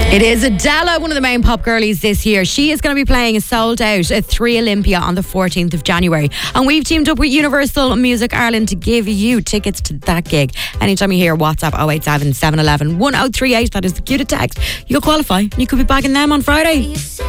It is Adele, one of the main pop girlies this year. She is going to be playing a sold out at 3 Olympia on the 14th of January. And we've teamed up with Universal Music Ireland to give you tickets to that gig. Anytime you hear WhatsApp 087 711 1038, that is the cue to text. You'll qualify. You could be bagging them on Friday.